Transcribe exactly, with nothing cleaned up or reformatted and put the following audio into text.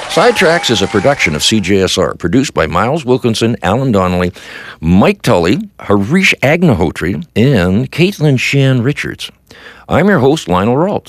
Sidetracks is a production of C J S R, produced by Miles Wilkinson, Alan Donnelly, Mike Tully, Harish Agnihotri, and Caitlin Shan Richards. I'm your host, Lionel Raltz.